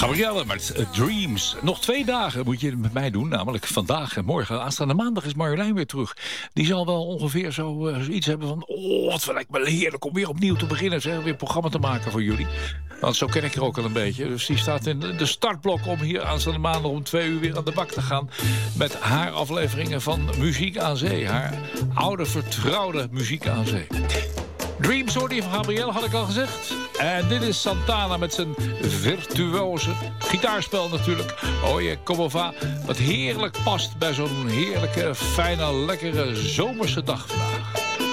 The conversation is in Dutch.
Gabrielle met Dreams. Nog 2 dagen moet je het met mij doen, namelijk vandaag en morgen. Aanstaande maandag is Marjolein weer terug. Die zal wel ongeveer zoiets hebben van... wat lijkt me heerlijk om weer opnieuw te beginnen. Zeg, weer een programma te maken voor jullie. Want zo ken ik er ook al een beetje. Dus die staat in de startblok om hier aanstaande maandag om 2 uur weer aan de bak te gaan. Met haar afleveringen van Muziek aan Zee. Haar oude vertrouwde Muziek aan Zee. Dreams hoorde je van Gabrielle, had ik al gezegd. En dit is Santana met zijn virtuoze gitaarspel natuurlijk. Oye, como va. Wat heerlijk past bij zo'n heerlijke, fijne, lekkere zomerse dag vandaag.